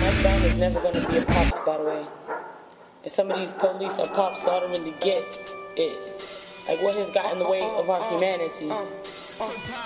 Mike Brown is never gonna be a pops, by the way. And some of these police are pops, so I don't really get it. Like, what has got in the way of our humanity?